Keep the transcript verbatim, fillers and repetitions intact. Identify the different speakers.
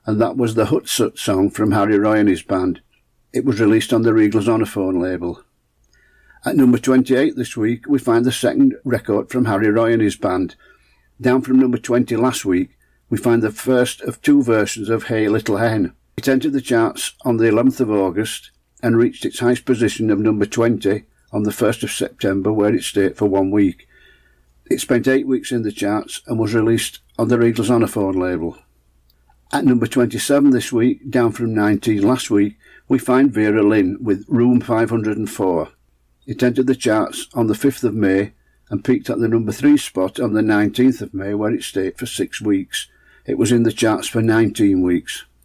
Speaker 1: and that was the Hut-Sut song from Harry Roy and his band. It was released on the Regal Zonophone label. At number twenty-eight this week, we find the second record from Harry Roy and his band. Down from number twenty last week, we find the first of two versions of Hey Little Hen. It entered the charts on the eleventh of August and reached its highest position of number twenty on the first of September, where it stayed for one week. It spent eight weeks in the charts and was released on the Regal Zonophone label. At number twenty-seven this week, down from nineteen last week, we find Vera Lynn with Room five hundred four. It entered the charts on the fifth of May and peaked at the number three spot on the nineteenth of May, where it stayed for six weeks. It was in the charts for nineteen weeks.